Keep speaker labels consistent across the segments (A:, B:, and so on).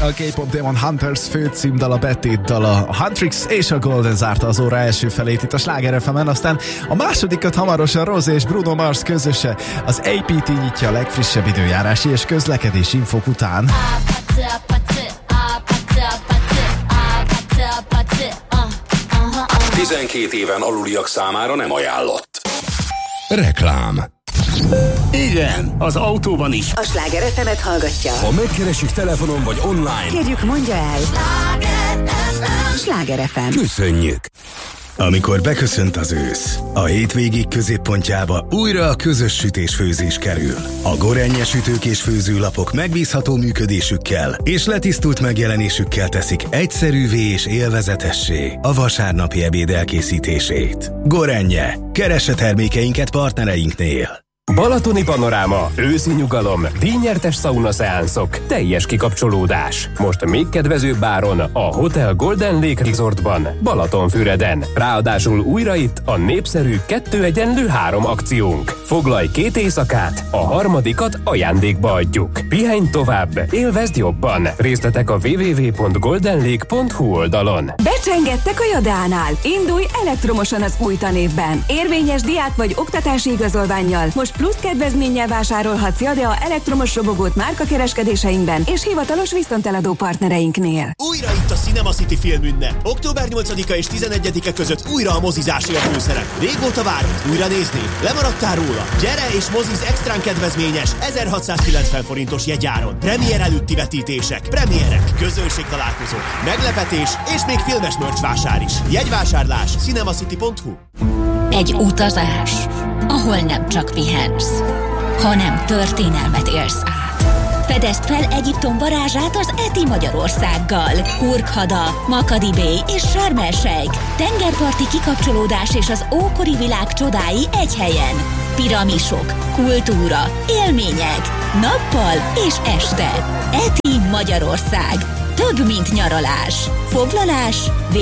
A: A K-pop Demon Hunters főcímdal, a Betét dala, a Huntrix és a Golden zárta az óra első felét itt a Sláger FM-en, aztán a másodikat hamarosan Rosé és Bruno Mars közöse. Az APT nyitja a legfrissebb időjárási és közlekedési infók után.
B: 12 éven aluliak számára nem ajánlott. Reklám.
C: Igen, az autóban is.
D: A Sláger FM-et hallgatja.
B: Ha megkeresik telefonon vagy online,
D: kérjük, mondja el. Sláger FM.
B: Köszönjük.
E: Amikor beköszönt az ősz, a hétvégék középpontjába újra a közös sütés-főzés kerül. A Gorenje sütők és főzőlapok megbízható működésükkel és letisztult megjelenésükkel teszik egyszerűvé és élvezetessé a vasárnapi ebéd elkészítését. Gorenje. Keresse termékeinket partnereinknél.
F: Balatoni panoráma, őszi nyugalom, díjnyertes szaunaszeánszok, teljes kikapcsolódás. Most még kedvezőbb áron a Hotel Golden Lake Resortban, Balatonfüreden. Ráadásul újra itt a népszerű 2-3 akciónk. Foglalj 2 éjszakát, a harmadikat ajándékba adjuk. Pihenj tovább, élvezd jobban. Részletek a www.goldenlake.hu oldalon.
D: Becsengettek a Jadánál. Indulj elektromosan az új tanévben. Érvényes diák vagy oktatási igazolvánnyal most plusz kedvezménnyel vásárolhatsz Jadea elektromos robogót márkakereskedéseinkben és hivatalos viszonteladó partnereinknél.
G: Újra itt a Cinema City filmünnep. Október 8-a és 11-e között újra a mozizásé a főszerep. Régóta várod újra nézni? Lemaradtál róla? Gyere és moziz extrán kedvezményes 1690 forintos jegyáron. Premier előtti vetítések, premierek, közönségtalálkozók, meglepetés és még filmes merch vásár is. Jegyvásárlás cinemacity.hu.
H: Egy utazás, ahol nem csak pihensz, hanem történelmet élsz át. Fedezd fel Egyiptom varázsát az ETI Magyarországgal. Hurghada, Makadi Bay és Sharm el-Sheikh. Tengerparti kikapcsolódás és az ókori világ csodái egy helyen. Piramisok, kultúra, élmények, nappal és este. ETI Magyarország. Több, mint nyaralás. Foglalás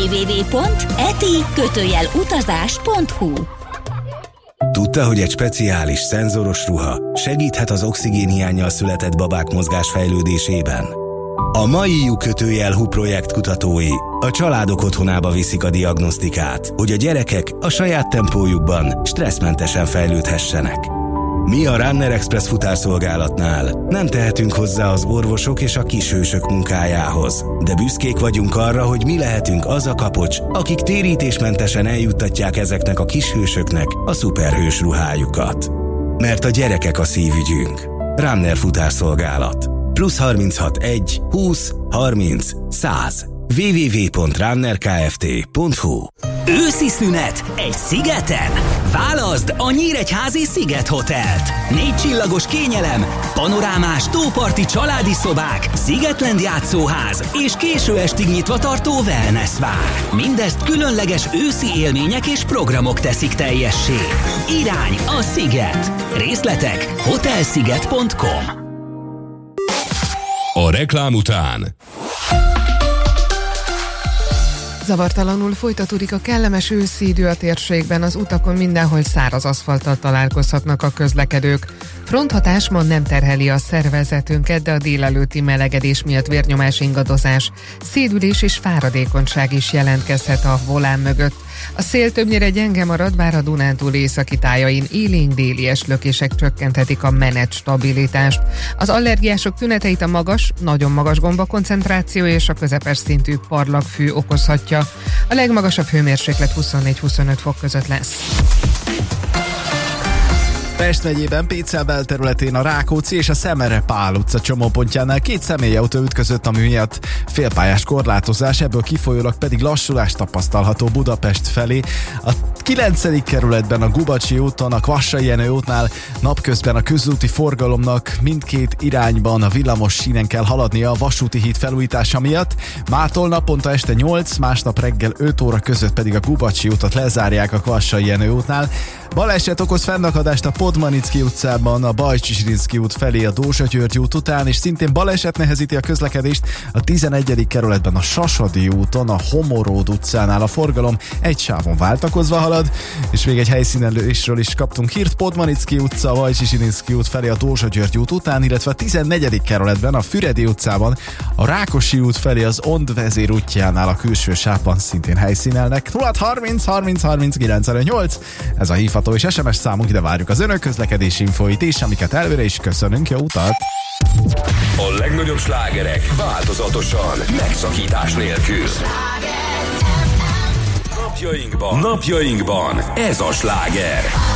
H: www.eti-utazás.hu.
E: Tudta, hogy egy speciális szenzoros ruha segíthet az oxigénhiánnyal született babák mozgásfejlődésében? A mai hu projekt kutatói a családok otthonába viszik a diagnosztikát, hogy a gyerekek a saját tempójukban stresszmentesen fejlődhessenek. Mi a Runner Express futárszolgálatnál nem tehetünk hozzá az orvosok és a kishősök munkájához, de büszkék vagyunk arra, hogy mi lehetünk az a kapocs, akik térítésmentesen eljuttatják ezeknek a kishősöknek a szuperhős ruhájukat. Mert a gyerekek a szívügyünk. Runner futárszolgálat. +36 1 20 30 100 www.runnerkft.hu.
C: Őszi szünet egy szigeten? Válaszd a Nyíregyházi Sziget Hotelt. 4 csillagos kényelem, panorámás tóparti családi szobák, Szigetland játszóház és késő estig nyitva tartó wellness vár. Mindezt különleges őszi élmények és programok teszik teljessé. Irány a Sziget. Részletek hotelsziget.com.
B: A reklám után
I: Zavartalanul folytatódik a kellemes őszi idő a térségben, az utakon mindenhol száraz aszfalttal találkozhatnak a közlekedők. Fronthatás ma nem terheli a szervezetünket, de a délelőtti melegedés miatt vérnyomás ingadozás, szédülés és fáradékonyság is jelentkezhet a volán mögött. A szél többnyire gyenge marad, bár a Dunántúl északi tájain élénk déli eslökések csökkenthetik a menet stabilitást. Az allergiások tüneteit a magas, nagyon magas gombakoncentráció és a közepes szintű parlagfű okozhatja. A legmagasabb hőmérséklet 24-25 fok között lesz.
A: Pest megyében Pécel belterületén a Rákóczi és a Szemere Pál utca csomópontjánál 2 személyautó ütközött, ami miatt félpályás korlátozás, ebből kifolyólag pedig lassulás tapasztalható Budapest felé. A 9. kerületben a Gubacsi úton, a Kvassai Jenő útnál napközben a közúti forgalomnak mindkét irányban a villamos sínen kell haladnia a vasúti híd felújítása miatt. Mától naponta este 8, másnap reggel 5 óra között pedig a Gubacsi útot lezárják a Kvassai Jenő útnál. Baleset okoz fennakadást a Podmanicki utcában, a Bajcsy-Zsilinszky út felé a Dózsa-György út után, és szintén baleset nehezíti a közlekedést a 11. kerületben a Sasadi úton, a Homoród utcánál a forgalom egy sávon váltakozva halad, és még egy helyszínelésről is kaptunk hírt. Podmanicki utca, a Bajcsy-Zsilinszky út felé a Dózsa-György út után, illetve a 14. kerületben a Füredi utcában, a Rákosi út felé az Ond vezér útjánál a külső sávban szintén helyszínelnek. 0630 30 30 958, ez a hívható és SMS számunk, ide várjuk az önök közlekedési infóit is, amiket előre is köszönünk, jó utat!
B: A legnagyobb slágerek változatosan, megszakítás nélkül. Napjainkban ez a sláger.